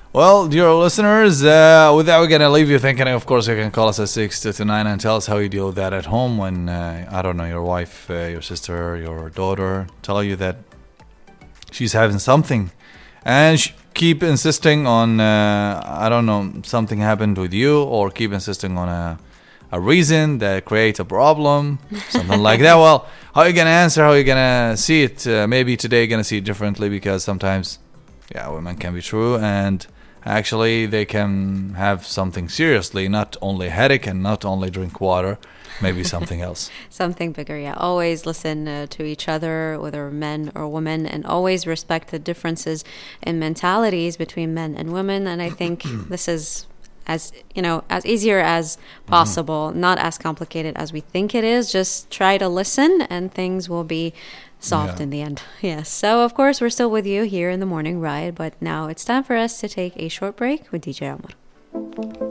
Well, dear listeners, with that, we're going to leave you thinking. Of course, you can call us at 629 and tell us how you deal with that at home when, I don't know, your wife, your sister, your daughter tell you that she's having something. And keep insisting on, I don't know, something happened with you, or keep insisting on a reason that creates a problem, something like that. Well, how are you going to answer? How are you going to see it? Maybe today you're going to see it differently because sometimes, yeah, women can be true and actually they can have something seriously, not only a headache and not only drink water, maybe something else. Something bigger, yeah. Always listen to each other, whether men or women, and always respect the differences in mentalities between men and women. And I think this is as easier as possible, not as complicated as we think it is. Just try to listen and things will be solved in the end. Yes. So of course we're still with you here in the morning ride, but now it's time for us to take a short break with DJ Omar.